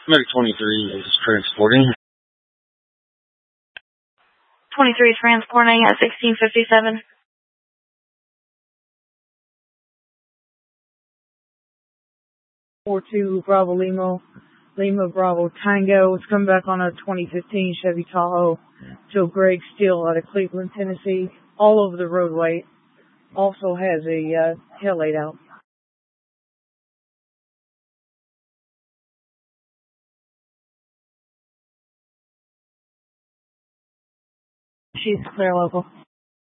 Medic 23 is transporting. 23 transporting at 1657. 42 Bravo Lima Bravo Tango. It's coming back on a 2015 Chevy Tahoe. Joe Greg Steele out of Cleveland, Tennessee. All over the roadway. Also has a tail light out. She's clear local.